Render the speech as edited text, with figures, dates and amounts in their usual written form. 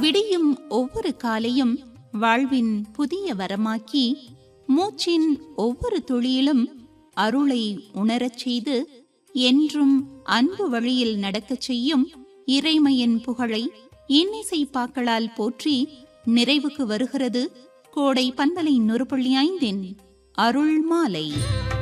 விடியும் ஒவ்வொரு காலையும் வாழ்வின் புதிய வரமாக்கி, மூச்சின் ஒவ்வொரு துளியிலும் அருளை உணரச் செய்து, என்றும் அன்பு வழியில் நடக்கச் செய்யும் இறைமையின் புகழை இன்னிசை பாக்களால் போற்றி நிறைவுக்கு வருகிறது கோடை பண்பலை 100.5 அருள் மாலை.